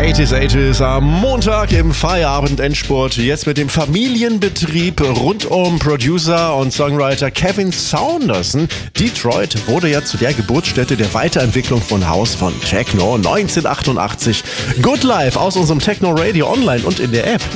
80s am Montag im Feierabend-Endspurt. Jetzt mit dem Familienbetrieb rund um Producer und Songwriter Kevin Saunderson. Detroit wurde ja zu der Geburtsstätte der Weiterentwicklung von House von Techno 1988. Good Life aus unserem Techno Radio online und in der App.